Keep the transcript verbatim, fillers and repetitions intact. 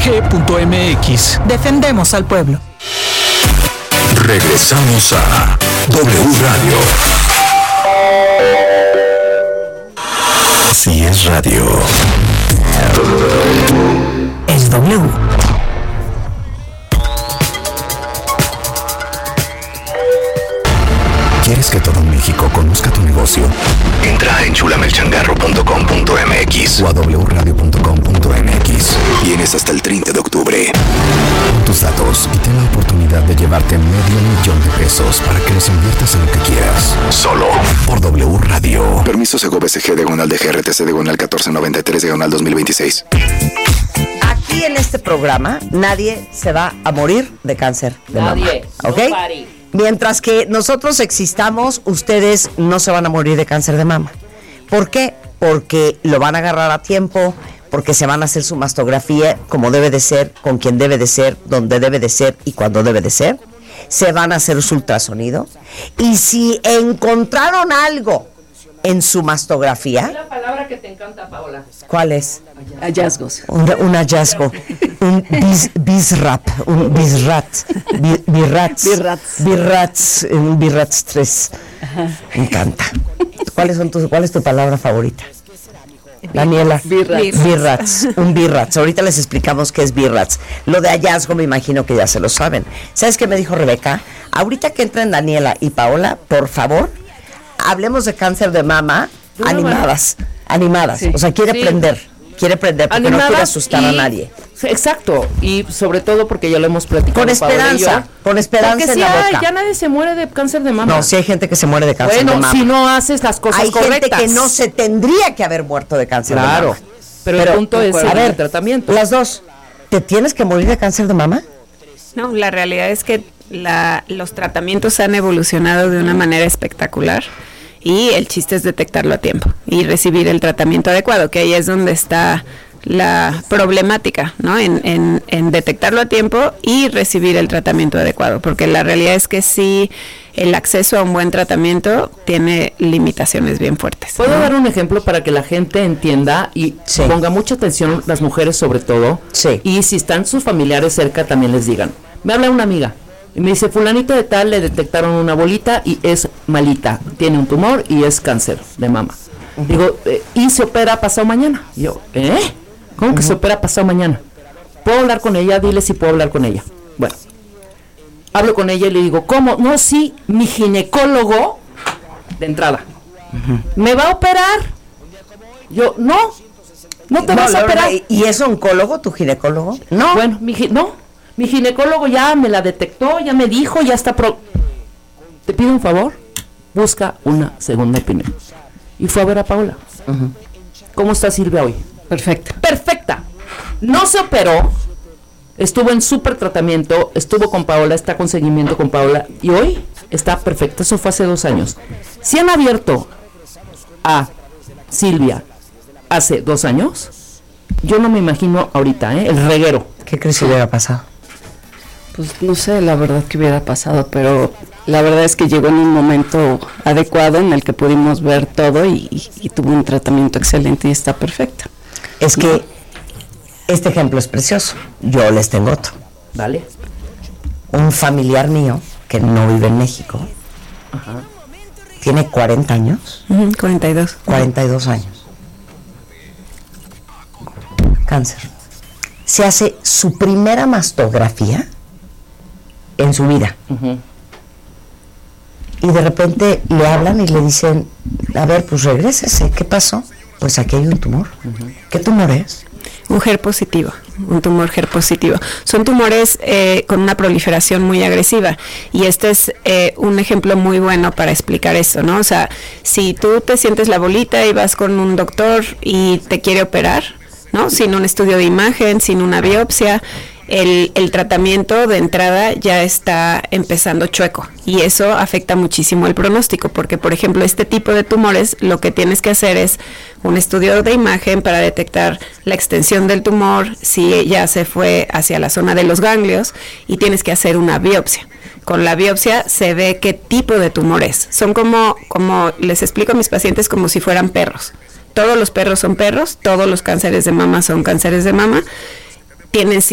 g punto m x. Defendemos al pueblo. Regresamos a W Radio. Si es radio, es W. ¿Quieres que todo México conozca tu negocio? Entra en chulamelchangarro punto com punto m x o a w radio punto com punto m x. Tienes hasta el treinta de octubre. Pon tus datos y ten la oportunidad de llevarte medio millón de pesos para que los inviertas en lo que quieras. Solo por W Radio. Permiso Segov S G diagonal de G R T C diagonal catorce noventa y tres diagonal dos mil veintiséis. Aquí en este programa nadie se va a morir de cáncer de nadie, mama. ¿Ok? Nobody. Mientras que nosotros existamos, ustedes no se van a morir de cáncer de mama. ¿Por qué? Porque lo van a agarrar a tiempo, porque se van a hacer su mastografía como debe de ser, con quien debe de ser, donde debe de ser y cuando debe de ser. Se van a hacer su ultrasonido. Y si encontraron algo en su mastografía... Es la palabra que te encanta, Paola. ¿Cuál es? Hallazgos. Un, un hallazgo. Un bis, bisrap. Un bisrat. Bi, birrats. Birrats. Birrats. Un birrats tres. Me encanta. ¿Cuáles son tus, ¿Cuál es tu palabra favorita? Daniela. Birrats. Birrats. Un birrats. Ahorita les explicamos qué es birrats. Lo de hallazgo me imagino que ya se lo saben. ¿Sabes qué me dijo Rebeca? Ahorita que entren Daniela y Paola, por favor, hablemos de cáncer de mama no, animadas. No, animadas. Sí. O sea, quiere sí. aprender. Quiere aprender porque animadas no quiere asustar y, a nadie. Exacto. Y sobre todo porque ya lo hemos platicado. Con esperanza. Con esperanza porque en si la hay, boca. ya nadie se muere de cáncer de mama. No, sí hay gente que se muere de cáncer bueno, de mama. Bueno, si no haces las cosas hay correctas. Hay gente que no se tendría que haber muerto de cáncer claro, de mama. Claro. Pero, pero el punto es el ver, tratamiento. Las dos. ¿Te tienes que morir de cáncer de mama? No, la realidad es que la, los tratamientos han evolucionado de una manera espectacular. Y el chiste es detectarlo a tiempo y recibir el tratamiento adecuado, que ahí es donde está la problemática, ¿no? En, en, en detectarlo a tiempo y recibir el tratamiento adecuado, porque la realidad es que sí, el acceso a un buen tratamiento tiene limitaciones bien fuertes. ¿Puedo ¿no? dar un ejemplo para que la gente entienda y sí. ponga mucha atención, las mujeres sobre todo? Sí. Y si están sus familiares cerca, también les digan. Me habla una amiga. Y me dice, fulanita de tal, le detectaron una bolita y es malita, tiene un tumor y es cáncer de mama. Uh-huh. Digo, eh, y se opera pasado mañana. Y yo, ¿eh? ¿Cómo uh-huh. que se opera pasado mañana? ¿Puedo hablar con ella? Dile si puedo hablar con ella. Bueno, hablo con ella y le digo, ¿cómo? No, sí, mi ginecólogo, de entrada, uh-huh. ¿me va a operar? Yo, no, no te no, vas a operar. ¿Y es oncólogo, tu ginecólogo? No. Bueno, mi gi- no. Mi ginecólogo ya me la detectó, ya me dijo, ya está pro... Te pido un favor, busca una segunda opinión. Y fue a ver a Paola. Uh-huh. ¿Cómo está Silvia hoy? Perfecta. Perfecta. No se operó, estuvo en súper tratamiento, estuvo con Paola, está con seguimiento con Paola, y hoy está perfecta. Eso fue hace dos años. Si han abierto a Silvia hace dos años, yo no me imagino ahorita, ¿eh? El reguero. ¿Qué crees que hubiera pasado? Pues no sé la verdad que hubiera pasado, pero la verdad es que llegó en un momento adecuado en el que pudimos ver todo y, y, y tuvo un tratamiento excelente y está perfecta. Es que ¿no? Este ejemplo es precioso. Yo les tengo otro. Vale. Un familiar mío que no vive en México. Ajá. Tiene cuarenta años. Uh-huh, cuarenta y dos. cuarenta y dos años. Cáncer. Se hace su primera mastografía en su vida. Uh-huh. Y de repente le hablan y le dicen, a ver, pues regrésese, ¿qué pasó? Pues aquí hay un tumor. Uh-huh. ¿Qué tumor es? Un H E R positivo, un tumor H E R positivo. Son tumores eh, con una proliferación muy agresiva y este es eh, un ejemplo muy bueno para explicar eso, ¿no? O sea, si tú te sientes la bolita y vas con un doctor y te quiere operar, ¿no? Sin un estudio de imagen, sin una biopsia, el, el tratamiento de entrada ya está empezando chueco y eso afecta muchísimo el pronóstico porque, por ejemplo, este tipo de tumores lo que tienes que hacer es un estudio de imagen para detectar la extensión del tumor, si ya se fue hacia la zona de los ganglios y tienes que hacer una biopsia. Con la biopsia se ve qué tipo de tumor es. Son como, como les explico a mis pacientes como si fueran perros. Todos los perros son perros, todos los cánceres de mama son cánceres de mama. Tienen